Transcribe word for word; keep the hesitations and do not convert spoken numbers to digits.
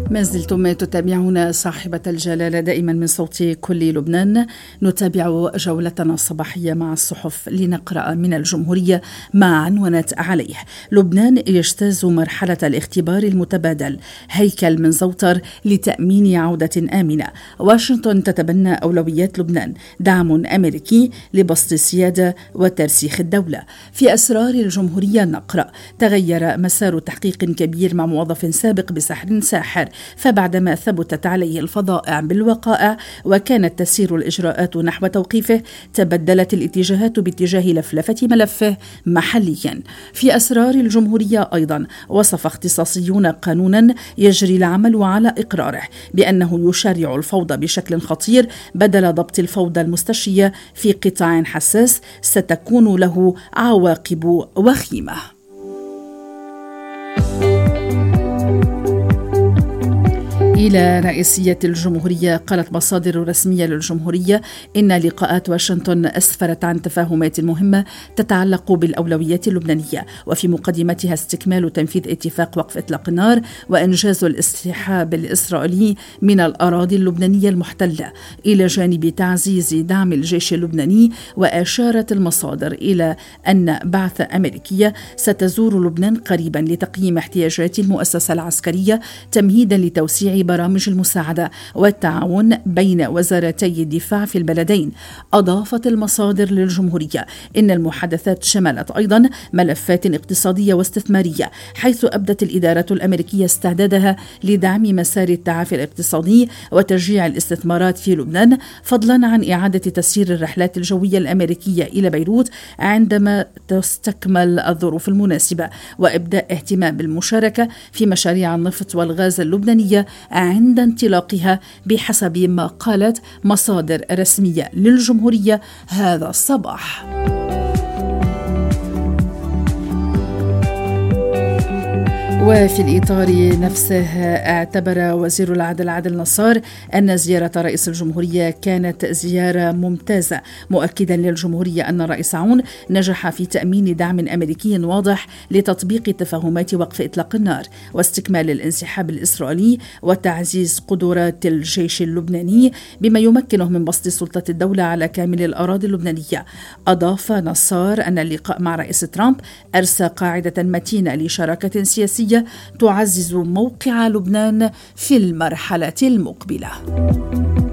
ما زلتم تتابعون صاحبة الجلالة دائما من صوت كل لبنان. نتابع جولتنا الصباحية مع الصحف لنقرأ من الجمهورية مع عنوانات عليه: لبنان يجتاز مرحلة الاختبار المتبادل، هيكل من زوتر لتأمين عودة آمنة. واشنطن تتبنى أولويات لبنان، دعم أمريكي لبسط السيادة وترسيخ الدولة. في أسرار الجمهورية نقرأ: تغير مسار تحقيق كبير مع موظف سابق بسحر ساحر، فبعدما ثبتت عليه الفظائع بالوقائع وكانت تسير الإجراءات نحو توقيفه، تبدلت الاتجاهات باتجاه لفلفة ملفه محليا. في أسرار الجمهورية أيضا وصف اختصاصيون قانونا يجري العمل على إقراره بأنه يشرع الفوضى بشكل خطير بدل ضبط الفوضى المستشرية في قطاع حساس ستكون له عواقب وخيمة. إلى رئيسية الجمهورية، قالت مصادر رسمية للجمهورية إن لقاءات واشنطن أسفرت عن تفاهمات مهمة تتعلق بالأولويات اللبنانية، وفي مقدمتها استكمال تنفيذ اتفاق وقف إطلاق النار وإنجاز الانسحاب الإسرائيلي من الأراضي اللبنانية المحتلة، إلى جانب تعزيز دعم الجيش اللبناني. وأشارت المصادر إلى أن بعثة أمريكية ستزور لبنان قريبا لتقييم احتياجات المؤسسة العسكرية تمهيدا لتوسيع برامج المساعدة والتعاون بين وزارتي الدفاع في البلدين. أضافت المصادر للجمهورية إن المحادثات شملت أيضا ملفات اقتصادية واستثمارية، حيث أبدت الإدارة الأمريكية استعدادها لدعم مسار التعافي الاقتصادي وتشجيع الاستثمارات في لبنان، فضلا عن إعادة تسيير الرحلات الجوية الأمريكية إلى بيروت عندما تستكمل الظروف المناسبة، وإبداء اهتمام بالمشاركة في مشاريع النفط والغاز اللبنانية عند انطلاقها، بحسب ما قالت مصادر رسمية للجمهورية هذا الصباح. وفي الإطار نفسه اعتبر وزير العدل عادل نصار أن زيارة رئيس الجمهورية كانت زيارة ممتازة، مؤكدا للجمهورية أن الرئيس عون نجح في تأمين دعم أمريكي واضح لتطبيق تفاهمات وقف إطلاق النار واستكمال الانسحاب الإسرائيلي وتعزيز قدرات الجيش اللبناني بما يمكنه من بسط سلطة الدولة على كامل الأراضي اللبنانية. أضاف نصار أن اللقاء مع رئيس ترامب أرسى قاعدة متينة لشراكة سياسية تعزز موقع لبنان في المرحلة المقبلة.